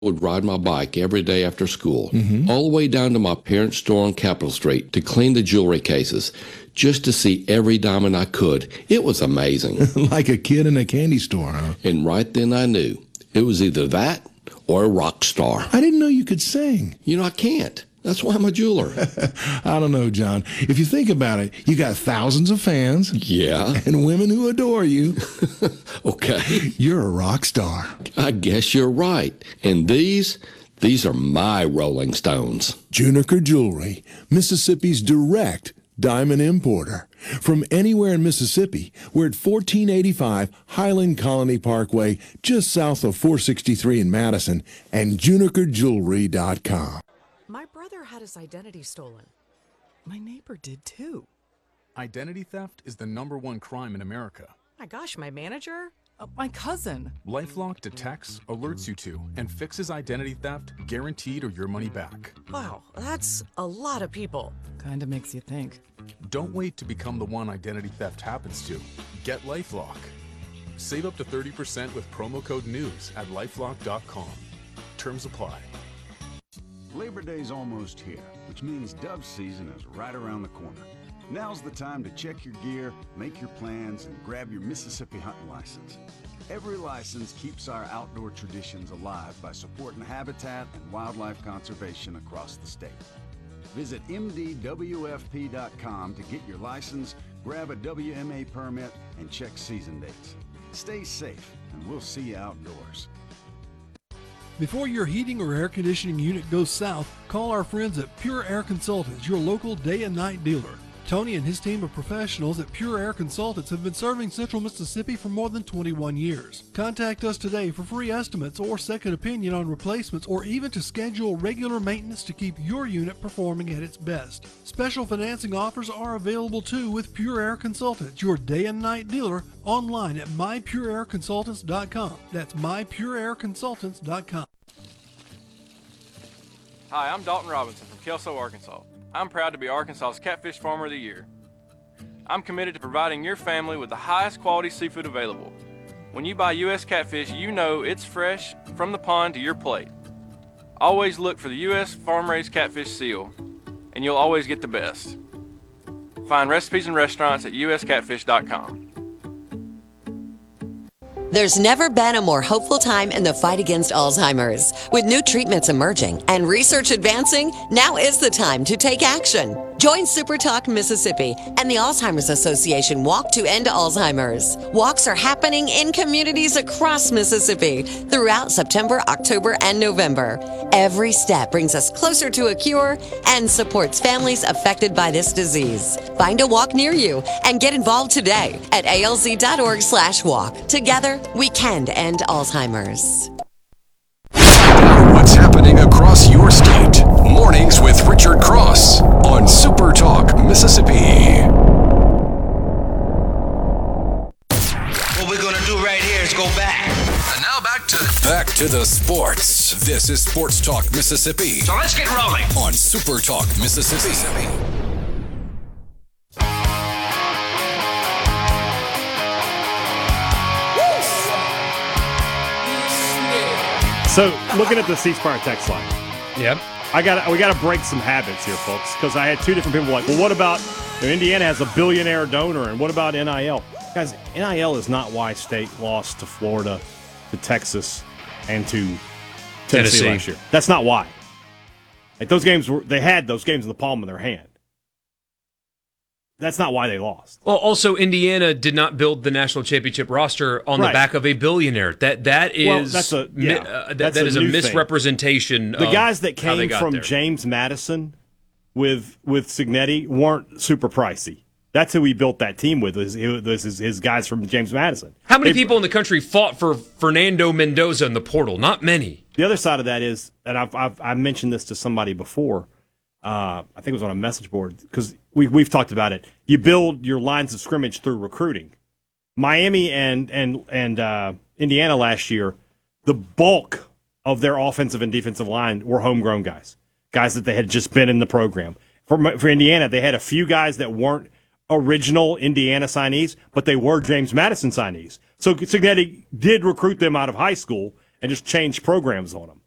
would ride my bike every day after school, all the way down to my parents' store on Capitol Street to clean the jewelry cases, just to see every diamond I could. It was amazing. Like a kid in a candy store, huh? And right then I knew it was either that or a rock star. I didn't know you could sing. You know, I can't. That's why I'm a jeweler. I don't know, John. If you think about it, you got thousands of fans. Yeah. And women who adore you. Okay. You're a rock star. I guess you're right. And these are my Rolling Stones. Juniker Jewelry, Mississippi's direct diamond importer. From anywhere in Mississippi, we're at 1485 Highland Colony Parkway, just south of 463 in Madison, and junikerjewelry.com. My brother had his identity stolen. My neighbor did too. Identity theft is the #1 crime in America. My gosh, my manager? My cousin. LifeLock detects, alerts you to, and fixes identity theft, guaranteed or your money back. Wow, that's a lot of people. Kinda makes you think. Don't wait to become the one identity theft happens to. Get LifeLock. Save up to 30% with promo code NEWS at lifelock.com. Terms apply. Labor Day's almost here, which means dove season is right around the corner. Now's the time to check your gear, make your plans, and grab your Mississippi hunting license. Every license keeps our outdoor traditions alive by supporting habitat and wildlife conservation across the state. Visit mdwfp.com to get your license, grab a WMA permit, and check season dates. Stay safe, and we'll see you outdoors. Before your heating or air conditioning unit goes south, call our friends at Pure Air Consultants, your local day and night dealer. Tony and his team of professionals at Pure Air Consultants have been serving Central Mississippi for more than 21 years. Contact us today for free estimates or second opinion on replacements, or even to schedule regular maintenance to keep your unit performing at its best. Special financing offers are available too with Pure Air Consultants, your day and night dealer, online at mypureairconsultants.com. That's mypureairconsultants.com. Hi, I'm Dalton Robinson from Kelso, Arkansas. I'm proud to be Arkansas's Catfish Farmer of the Year. I'm committed to providing your family with the highest quality seafood available. When you buy U.S. catfish, you know it's fresh from the pond to your plate. Always look for the U.S. farm-raised catfish seal, and you'll always get the best. Find recipes and restaurants at uscatfish.com. There's never been a more hopeful time in the fight against Alzheimer's. With new treatments emerging and research advancing, now is the time to take action. Join Super Talk Mississippi and the Alzheimer's Association Walk to End Alzheimer's. Walks are happening in communities across Mississippi throughout September, October, and November. Every step brings us closer to a cure and supports families affected by this disease. Find a walk near you and get involved today at alz.org/walk. Together, we can end Alzheimer's. What's happening across your state? Mornings with Richard Cross on Super Talk Mississippi. What we're gonna do right here is go back. And now back to the sports. This is Sports Talk Mississippi. So let's get rolling on Super Talk Mississippi. So, looking at the C Spire text line. Yep. We got to break some habits here, folks, because I had two different people like, well, what about Indiana has a billionaire donor, and what about NIL? Guys, NIL is not why State lost to Florida, to Texas, and to Tennessee last year. That's not why. Like they had those games in the palm of their hand. That's not why they lost. Well, also, Indiana did not build the national championship roster on the back of a billionaire. That is a misrepresentation. The of guys that how they came got from there. James Madison with Cignetti weren't super pricey. That's who he built that team with. His guys from James Madison. How many people in the country fought for Fernando Mendoza in the portal? Not many. The other side of that is, and I've mentioned this to somebody before. I think it was on a message board because we've talked about it. You build your lines of scrimmage through recruiting. Miami and Indiana last year, the bulk of their offensive and defensive line were homegrown guys that they had just been in the program. For Indiana, they had a few guys that weren't original Indiana signees, but they were James Madison signees. So Cignetti did recruit them out of high school and just changed programs on them.